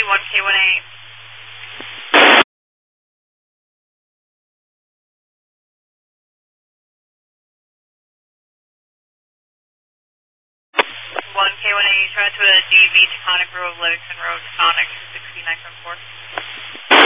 1K18. 1K18, try to a DV, Taconic Grove, Livingston Road, Taconic 6974.